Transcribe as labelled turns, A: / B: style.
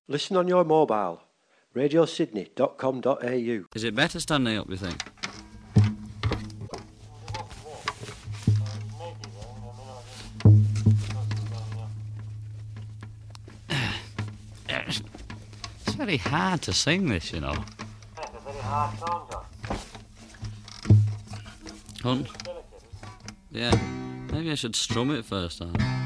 A: Listen on your mobile. radiosydney.com.au.
B: Is it better standing up, you think? It's very hard to sing this, you know.
C: It's a very hard song, John.
B: Hunt? Yeah. Maybe I should strum it first, huh?